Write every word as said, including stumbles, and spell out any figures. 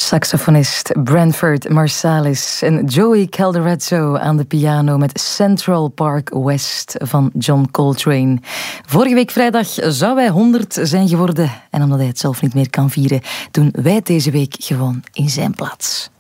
Saxofonist Branford Marsalis en Joey Calderezzo aan de piano met Central Park West van John Coltrane. Vorige week vrijdag zou hij honderd zijn geworden en omdat hij het zelf niet meer kan vieren, doen wij het deze week gewoon in zijn plaats.